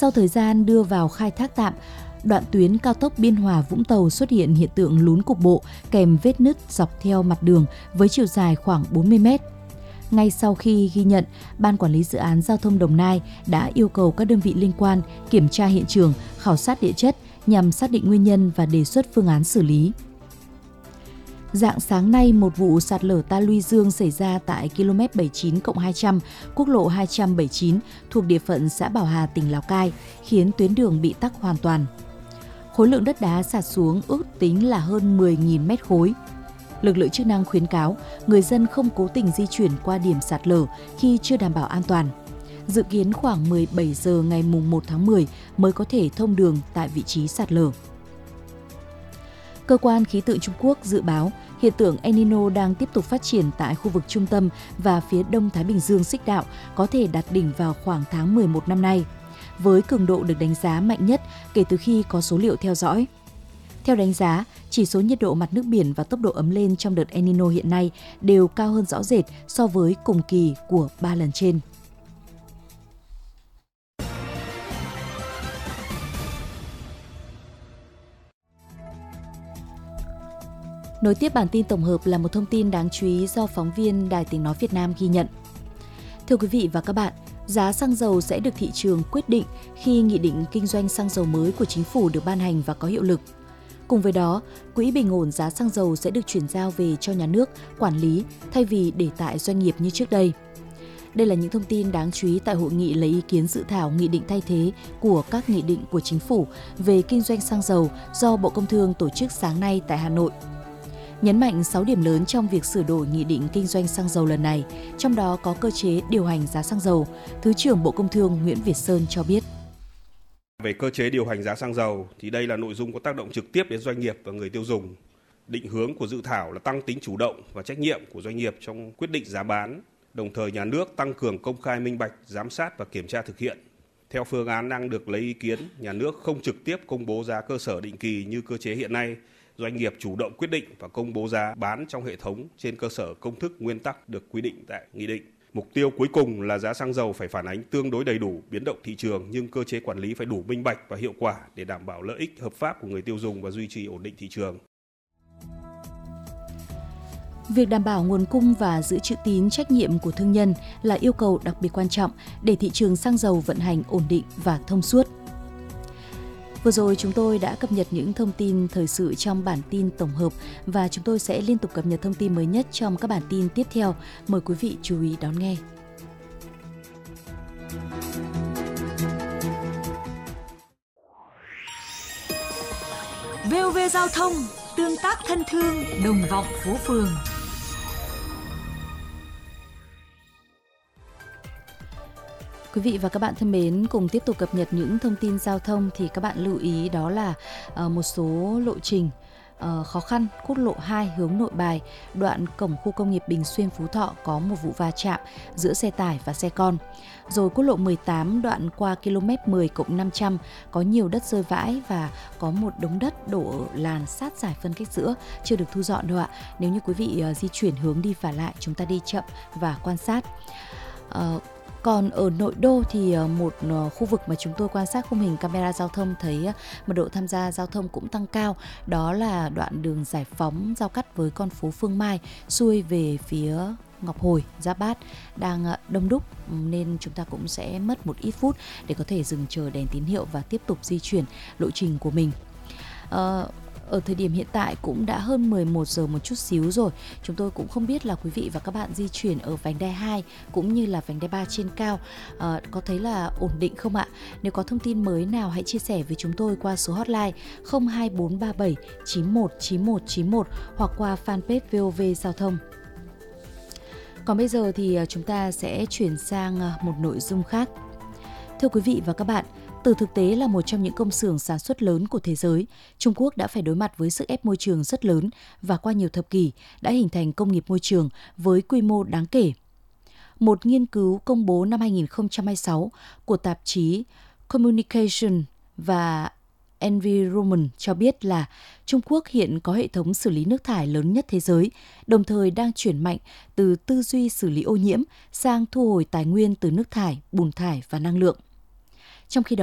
Sau thời gian đưa vào khai thác tạm, đoạn tuyến cao tốc Biên Hòa - Vũng Tàu xuất hiện hiện tượng lún cục bộ kèm vết nứt dọc theo mặt đường với chiều dài khoảng 40 m. Ngay sau khi ghi nhận, Ban Quản lý Dự án Giao thông Đồng Nai đã yêu cầu các đơn vị liên quan kiểm tra hiện trường, khảo sát địa chất nhằm xác định nguyên nhân và đề xuất phương án xử lý. Rạng sáng nay, một vụ sạt lở ta luy dương xảy ra tại km 79+200, quốc lộ 279 thuộc địa phận xã Bảo Hà, tỉnh Lào Cai, khiến tuyến đường bị tắc hoàn toàn. Khối lượng đất đá sạt xuống ước tính là hơn 10.000 mét khối. Lực lượng chức năng khuyến cáo người dân không cố tình di chuyển qua điểm sạt lở khi chưa đảm bảo an toàn. Dự kiến khoảng 17 giờ ngày 1 tháng 10 mới có thể thông đường tại vị trí sạt lở. Cơ quan khí tượng Trung Quốc dự báo hiện tượng El Nino đang tiếp tục phát triển tại khu vực trung tâm và phía đông Thái Bình Dương xích đạo, có thể đạt đỉnh vào khoảng tháng 11 năm nay, với cường độ được đánh giá mạnh nhất kể từ khi có số liệu theo dõi. Theo đánh giá, chỉ số nhiệt độ mặt nước biển và tốc độ ấm lên trong đợt El Nino hiện nay đều cao hơn rõ rệt so với cùng kỳ của 3 lần trên. Nối tiếp bản tin tổng hợp là một thông tin đáng chú ý do phóng viên Đài Tiếng nói Việt Nam ghi nhận. Thưa quý vị và các bạn, giá xăng dầu sẽ được thị trường quyết định khi nghị định kinh doanh xăng dầu mới của chính phủ được ban hành và có hiệu lực. Cùng với đó, quỹ bình ổn giá xăng dầu sẽ được chuyển giao về cho nhà nước quản lý thay vì để tại doanh nghiệp như trước đây. Đây là những thông tin đáng chú ý tại hội nghị lấy ý kiến dự thảo nghị định thay thế của các nghị định của chính phủ về kinh doanh xăng dầu do Bộ Công Thương tổ chức sáng nay tại Hà Nội. Nhấn mạnh 6 điểm lớn trong việc sửa đổi nghị định kinh doanh xăng dầu lần này, trong đó có cơ chế điều hành giá xăng dầu, Thứ trưởng Bộ Công Thương Nguyễn Việt Sơn cho biết. Về cơ chế điều hành giá xăng dầu thì đây là nội dung có tác động trực tiếp đến doanh nghiệp và người tiêu dùng. Định hướng của dự thảo là tăng tính chủ động và trách nhiệm của doanh nghiệp trong quyết định giá bán, đồng thời nhà nước tăng cường công khai minh bạch, giám sát và kiểm tra thực hiện. Theo phương án đang được lấy ý kiến, nhà nước không trực tiếp công bố giá cơ sở định kỳ như cơ chế hiện nay. Doanh nghiệp chủ động quyết định và công bố giá bán trong hệ thống trên cơ sở công thức nguyên tắc được quy định tại nghị định. Mục tiêu cuối cùng là giá xăng dầu phải phản ánh tương đối đầy đủ biến động thị trường, nhưng cơ chế quản lý phải đủ minh bạch và hiệu quả để đảm bảo lợi ích hợp pháp của người tiêu dùng và duy trì ổn định thị trường. Việc đảm bảo nguồn cung và giữ chữ tín trách nhiệm của thương nhân là yêu cầu đặc biệt quan trọng để thị trường xăng dầu vận hành ổn định và thông suốt. Vừa rồi chúng tôi đã cập nhật những thông tin thời sự trong bản tin tổng hợp và chúng tôi sẽ liên tục cập nhật thông tin mới nhất trong các bản tin tiếp theo. Mời quý vị chú ý đón nghe. VOV Giao thông, tương tác thân thương, đồng vọng phố phường. Quý vị và các bạn thân mến, cùng tiếp tục cập nhật những thông tin giao thông thì các bạn lưu ý đó là một số lộ trình khó khăn. Quốc lộ 2 hướng Nội Bài, đoạn cổng khu công nghiệp Bình Xuyên Phú Thọ có một vụ va chạm giữa xe tải và xe con. Rồi quốc lộ 18 đoạn qua km 10+500 có nhiều đất rơi vãi và có một đống đất đổ ở làn sát giải phân cách giữa chưa được thu dọn đâu ạ. Nếu như quý vị di chuyển hướng đi và lại, chúng ta đi chậm và quan sát. Còn ở nội đô thì một khu vực mà chúng tôi quan sát khung hình camera giao thông thấy mật độ tham gia giao thông cũng tăng cao. Đó là đoạn đường Giải Phóng giao cắt với con phố Phương Mai xuôi về phía Ngọc Hồi, Giáp Bát đang đông đúc nên chúng ta cũng sẽ mất một ít phút để có thể dừng chờ đèn tín hiệu và tiếp tục di chuyển lộ trình của mình. Ở thời điểm hiện tại cũng đã hơn 11 giờ một chút xíu rồi. Chúng tôi cũng không biết là quý vị và các bạn di chuyển ở vành đai 2 cũng như là vành đai 3 trên cao có thấy là ổn định không ạ? Nếu có thông tin mới nào hãy chia sẻ với chúng tôi qua số hotline 02437 919191 hoặc qua fanpage VOV Giao thông. Còn bây giờ thì chúng ta sẽ chuyển sang một nội dung khác. Thưa quý vị và các bạn, từ thực tế là một trong những công xưởng sản xuất lớn của thế giới, Trung Quốc đã phải đối mặt với sức ép môi trường rất lớn và qua nhiều thập kỷ đã hình thành công nghiệp môi trường với quy mô đáng kể. Một nghiên cứu công bố năm 2026 của tạp chí Communication và Environment cho biết là Trung Quốc hiện có hệ thống xử lý nước thải lớn nhất thế giới, đồng thời đang chuyển mạnh từ tư duy xử lý ô nhiễm sang thu hồi tài nguyên từ nước thải, bùn thải và năng lượng. Trong khi đó,